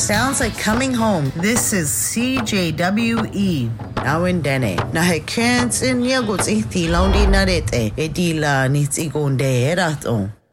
Sounds like coming home. This is CJWE. Now in Dene. Na he kens in yagots ihti laundi narete. Edila nits igonde heraton.